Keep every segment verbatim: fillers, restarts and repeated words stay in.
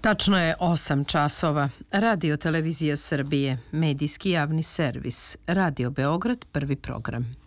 Tačno je osam časova. Radio Televizija Srbije, medijski javni servis, Radio Beograd, prvi program.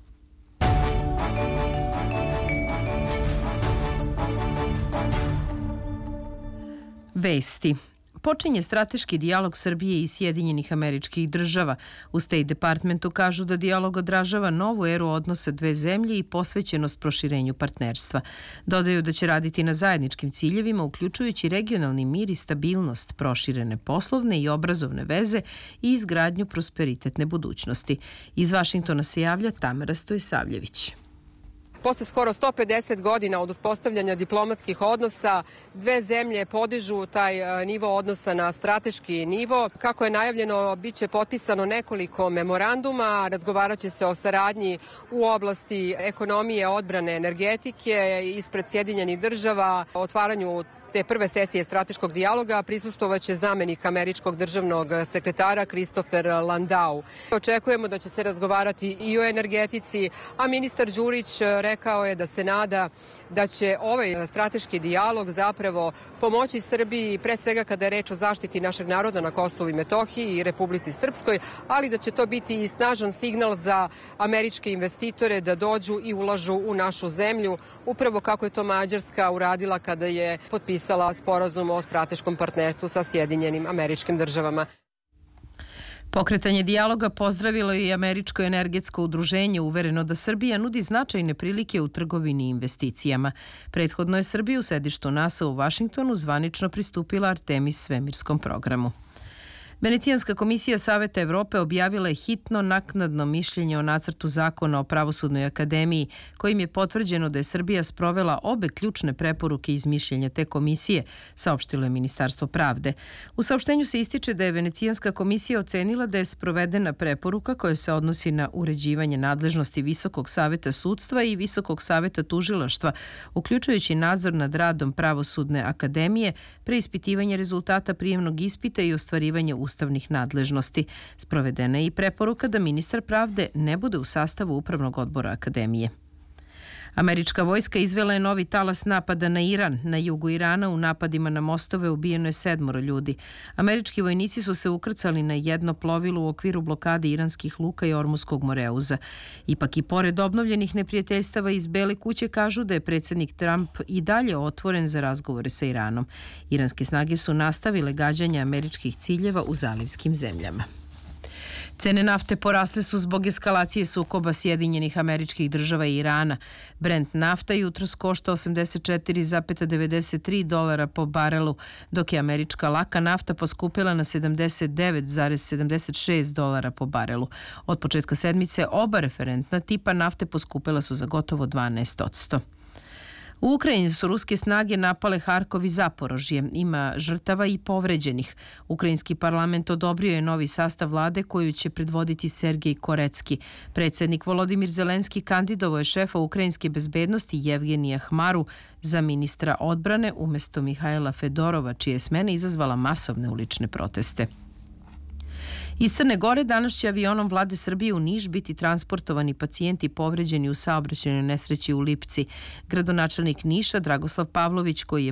Vesti. Počinje strateški dijalog Srbije i Sjedinjenih Američkih Država. U State Departmentu kažu da dijalog odražava novu eru odnosa dve zemlje i posvećenost proširenju partnerstva. Dodaju da će raditi na zajedničkim ciljevima, uključujući regionalni mir i stabilnost, proširene poslovne i obrazovne veze i izgradnju prosperitetne budućnosti. Iz Vašingtona se javlja Tamara Stojsavljević. Posle skoro sto pedeset godina od uspostavljanja diplomatskih odnosa, dve zemlje podižu taj nivo odnosa na strateški nivo. Kako je najavljeno, biće potpisano nekoliko memoranduma, razgovarat će se o saradnji u oblasti ekonomije, odbrane, energetike, ispred Sjedinjenih Država, otvaranju te prve sesije strateškog dijaloga prisustovaće zamenik američkog državnog sekretara Christopher Landau. Očekujemo da će se razgovarati i o energetici, a ministar Đurić rekao je da se nada da će ovaj strateški dijalog zapravo pomoći Srbiji, pre svega kada je reč o zaštiti našeg naroda na Kosovu i Metohiji i Republici Srpskoj, ali da će to biti i snažan signal za američke investitore da dođu i ulažu u našu zemlju, upravo kako je to Mađarska uradila kada je potpisala sporazum o strateškom partnerstvu sa Sjedinjenim Američkim Državama. Pokretanje dijaloga pozdravilo je i Američko energetsko udruženje, uvereno da Srbija nudi značajne prilike u trgovini i investicijama. Prethodno je Srbija u sedištu NASA u Vašingtonu zvanično pristupila Artemis svemirskom programu. Venecijanska komisija Saveta Evrope objavila je hitno naknadno mišljenje o nacrtu zakona o Pravosudnoj akademiji, kojim je potvrđeno da je Srbija sprovela obe ključne preporuke iz mišljenja te komisije, saopštilo je Ministarstvo pravde. U saopštenju se ističe da je Venecijanska komisija ocenila da je sprovedena preporuka koja se odnosi na uređivanje nadležnosti Visokog saveta sudstva i Visokog saveta tužilaštva, uključujući nadzor nad radom Pravosudne akademije, preispitivanje rezultata prijemnog ispita i ostvarivanje ustavnih nadležnosti. Sprovedena je i preporuka da ministar pravde ne bude u sastavu Upravnog odbora Akademije. Američka vojska izvela je novi talas napada na Iran. Na jugu Irana u napadima na mostove ubijeno je sedmoro ljudi. Američki vojnici su se ukrcali na jedno plovilo u okviru blokade iranskih luka i Ormuskog moreuza. Ipak i pored obnovljenih neprijateljstava iz Bele kuće kažu da je predsjednik Trump i dalje otvoren za razgovore sa Iranom. Iranske snage su nastavile gađanje američkih ciljeva u zalivskim zemljama. Cene nafte porasle su zbog eskalacije sukoba Sjedinjenih Američkih Država i Irana. Brent nafta jutros košta osamdeset četiri zarez devedeset tri dolara po barelu, dok je američka laka nafta poskupila na sedamdeset devet zarez sedamdeset šest dolara po barelu. Od početka sedmice oba referentna tipa nafte poskupila su za gotovo dvanaest posto. U Ukrajini su ruske snage napale Harkov i Zaporožje. Ima žrtava i povređenih. Ukrajinski parlament odobrio je novi sastav vlade koju će predvoditi Sergej Korecki. Predsjednik Volodimir Zelenski kandidovao je šefa ukrajinske bezbednosti Jevgenija Hmaru za ministra odbrane umjesto Mihajla Fedorova, čija je smena izazvala masovne ulične proteste. Iz Crne Gore danas će avionom vlade Srbije u Niš biti transportovani pacijenti povređeni u saobraćajnoj nesreći u Lipci. Gradonačelnik Niša Dragoslav Pavlović, koji je